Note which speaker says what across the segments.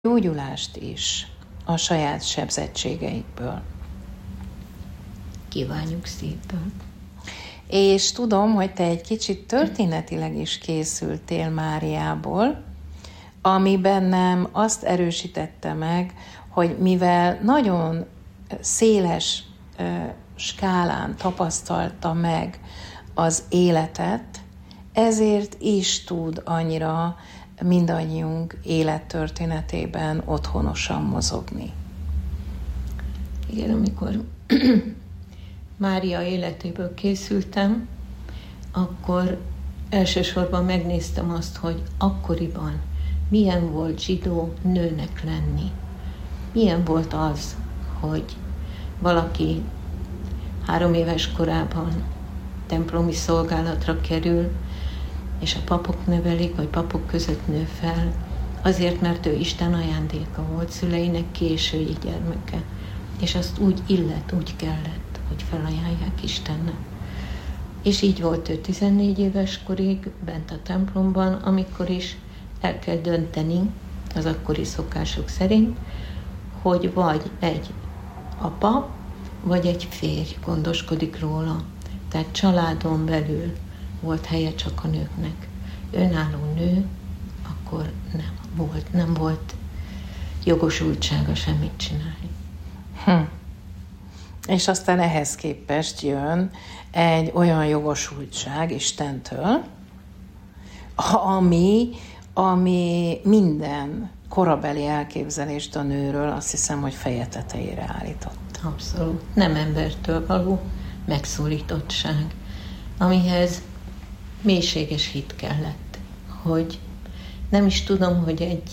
Speaker 1: gyógyulást is a saját sebzettségeikből.
Speaker 2: Kívánjuk szépen!
Speaker 1: És tudom, hogy te egy kicsit történetileg is készültél Máriából, ami bennem azt erősítette meg, hogy mivel nagyon széles skálán tapasztalta meg az életet, ezért is tud annyira mindannyiunk élettörténetében otthonosan mozogni.
Speaker 2: Igen, amikor Mária életéből készültem, akkor elsősorban megnéztem azt, hogy akkoriban milyen volt zsidó nőnek lenni. Milyen volt az, hogy valaki 3 éves korában templomi szolgálatra kerül, és a papok nevelik, vagy papok között nő fel, azért, mert ő Isten ajándéka volt, szüleinek késői gyermeke. És azt úgy illett, úgy kellett, hogy felajánlják Istennek. És így volt ő 14 éves korig bent a templomban, amikor is el kell dönteni, az akkori szokások szerint, hogy vagy egy apa, vagy egy férj gondoskodik róla. Tehát családon belül volt helye csak a nőknek. Önálló nő, akkor nem volt jogosultsága semmit csinálni.
Speaker 1: És aztán ehhez képest jön egy olyan jogosultság Istentől, ami minden korabeli elképzelést a nőről azt hiszem, hogy feje tetejére állított.
Speaker 2: Abszolút. Nem embertől való megszólítottság, amihez mélységes hit kellett, hogy nem is tudom, hogy egy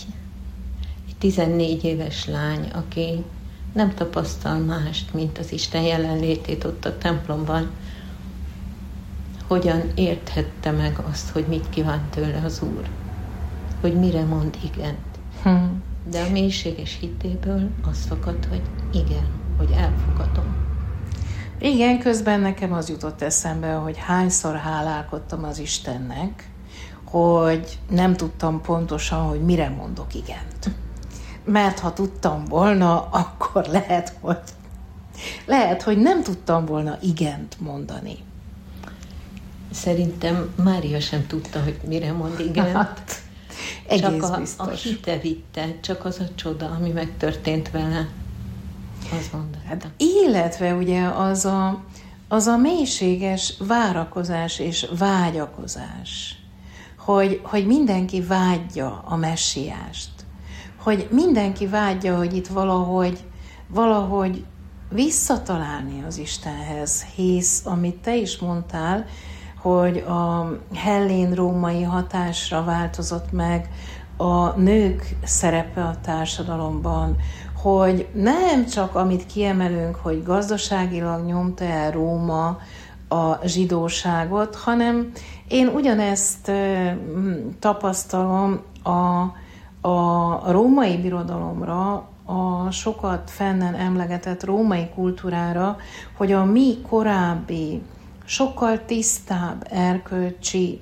Speaker 2: 14 éves lány, aki nem tapasztal mást, mint az Isten jelenlétét ott a templomban, hogyan érthette meg azt, hogy mit kíván tőle az Úr, hogy mire mond igent. De a mélységes hitéből az fakadt, hogy igen, hogy elfogadom.
Speaker 1: Igen, közben nekem az jutott eszembe, hogy hányszor hálálkodtam az Istennek, hogy nem tudtam pontosan, hogy mire mondok igent. Mert ha tudtam volna, akkor lehet, hogy nem tudtam volna igent mondani.
Speaker 2: Szerintem Mária sem tudta, hogy mire mond igent.
Speaker 1: Hát, egész
Speaker 2: csak
Speaker 1: biztos.
Speaker 2: A hite vitte, csak az a csoda, ami megtörtént vele. Az mondatta.
Speaker 1: Hát, illetve ugye az a mélységes várakozás és vágyakozás, hogy mindenki vágyja a messiást, hogy mindenki vágyja, hogy itt valahogy visszatalálni az Istenhez, hisz, amit te is mondtál, hogy a hellén római hatásra változott meg a nők szerepe a társadalomban, hogy nem csak amit kiemelünk, hogy gazdaságilag nyomta el Róma a zsidóságot, hanem én ugyanezt tapasztalom a római birodalomra, a sokat fennen emlegetett római kultúrára, hogy a mi korábbi, sokkal tisztább erkölcsi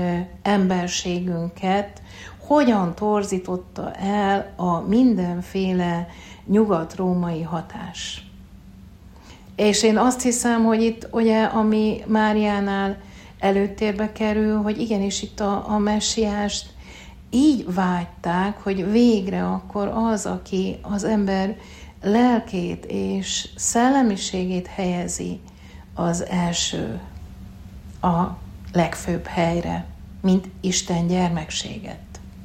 Speaker 1: emberségünket hogyan torzította el a mindenféle nyugat-római hatás. És én azt hiszem, hogy itt ugye, ami Máriánál előtérbe kerül, hogy igenis itt a messiást így vágyták, hogy végre akkor az, aki az ember lelkét és szellemiségét helyezi az első, a legfőbb helyre, mint Isten gyermekséget.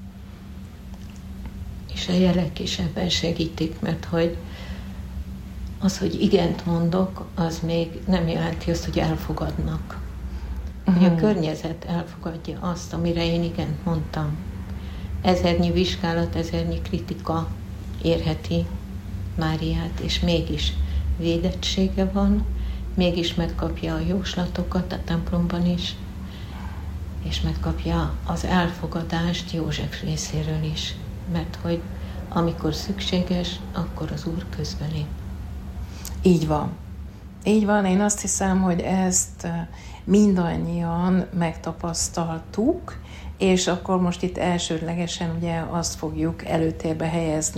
Speaker 2: És a jelek is ebben segítik, mert hogy az, hogy igent mondok, az még nem jelenti azt, hogy elfogadnak. Hogy a környezet elfogadja azt, amire én igent mondtam. Ezernyi vizsgálat, ezernyi kritika érheti Máriát, és mégis védettsége van, mégis megkapja a jóslatokat a templomban is, és megkapja az elfogadást József részéről is, mert hogy amikor szükséges, akkor az Úr közbelép.
Speaker 1: Így van. Így van, én azt hiszem, hogy ezt mindannyian megtapasztaltuk, és akkor most itt elsődlegesen ugye azt fogjuk előtérbe helyezni,